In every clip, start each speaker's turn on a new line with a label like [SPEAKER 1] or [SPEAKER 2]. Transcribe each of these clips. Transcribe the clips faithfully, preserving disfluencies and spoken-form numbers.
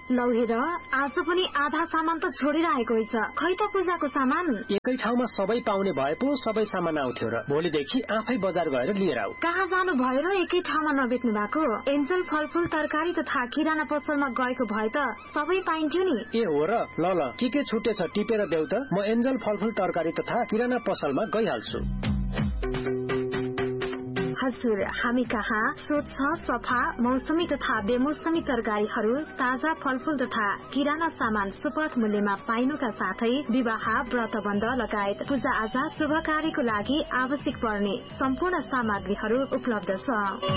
[SPEAKER 1] लौ हेर आज पनि आधा सामान त छोडिरहेको रहेछ। खै त पूजाको सामान
[SPEAKER 2] एकै ठाउँमा सबै पाउने भए पो सबै सामान आउँथ्यो र भोलिदेखि आफै बजार गएर लिएर आऊ।
[SPEAKER 1] कहाँ जानु भयो र एकै ठाउँमा नबेच्नु भएको? एन्जल फलफूल तरकारी तथा किराना पसलमा गएको भए त सबै पाइन्थ्यो नि।
[SPEAKER 2] ए हो र, ल ल के के छुटेछ टिपेर देऊ त, म एन्जल फलफूल तरकारी तथा किराना पसलमा गइहाल्छु।
[SPEAKER 1] हजुर, हामी कहाँ स्वच्छ सफा मौसमी तथा बेमौसमी तरकारीहरू, ताजा फलफूल तथा किराना सामान सुपथ मूल्यमा पाइनुका साथै विवाह व्रतबन्ध लगायत पूजा आजा शुभ कार्यको लागि आवश्यक पर्ने सम्पूर्ण सामग्रीहरू उपलब्ध छ।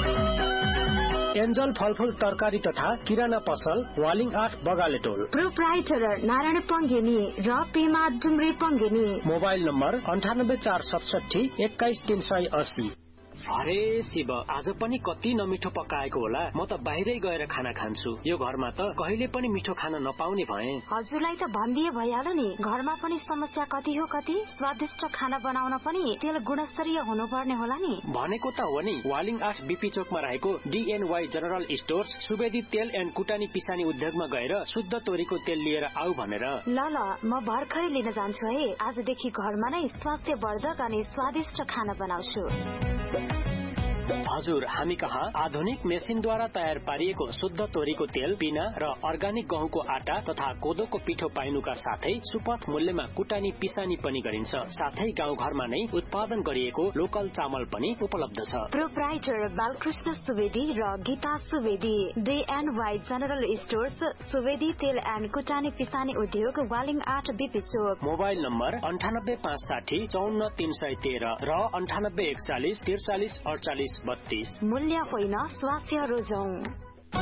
[SPEAKER 2] एन्जल फलफूल तरकारी तथा किराना पसल वालिङ आठ बगालेटोल।
[SPEAKER 1] प्रोप्राइटर नारायण पङ्गेनी र पेमा डुम्रे पङ्गेनी।
[SPEAKER 2] मोबाइल नम्बर अन्ठानब्बे चार सतसठी एक्काइस तीन सय अस्सी। अरे शिव, आज पनि कति नमिठो पकाएको होला। म त बाहिरै गएर खाना खान्छु। यो घरमा त कहिले पनि मिठो खाना नपाउने भए।
[SPEAKER 1] हजुरलाई त भनिदिए भइहाल्यो नि, घरमा पनि समस्या कति हो कति। स्वादिष्ट खाना बनाउन पनि तेल गुणस्तरीय हुनुपर्ने होला नि।
[SPEAKER 2] भनेको त हो नि, वालिङ आठ बीपी चोकमा रहेको डीएनवाई जनरल स्टोर्स सुवेदी तेल एन्ड कुटानी पिसानी उद्योगमा गएर शुद्ध तोरीको तेल लिएर आऊ भनेर।
[SPEAKER 1] ल ल, म भर्खरै लिन जान्छु है। आजदेखि घरमा नै स्वास्थ्यवर्धक अनि स्वादिष्ट खाना बनाउँछु।
[SPEAKER 2] हजुर, हामी कहाँ आधुनिक मेसिनद्वारा तयार पारिएको शुद्ध तोरीको तेल, पिना र अर्गानिक गहुँको आटा तथा कोदोको पिठो पाइनुका साथै सुपथ मूल्यमा कुटानी पिसानी पनि गरिन्छ। साथै गाउँ घरमा नै उत्पादन गरिएको लोकल चामल पनि उपलब्ध छ।
[SPEAKER 1] प्रोप्राइटर बालकृष्ण सुवेदी र गीता सुवेदी, डीएनवाई जनरल स्टोर्स सुवेदी तेल एन्ड कुटानी पिसानी उद्योग, वालिङ आठ बीपी चोक।
[SPEAKER 2] मोबाइल नम्बर अन्ठानब्बे पाँच साठी चौन्न तीन सय तेह्र र अन्ठानब्बे एकचालिस त्रिचालिस अडचालिस बत्तीस।
[SPEAKER 1] मूल्य होइन, स्वास्थ्य रोजौं।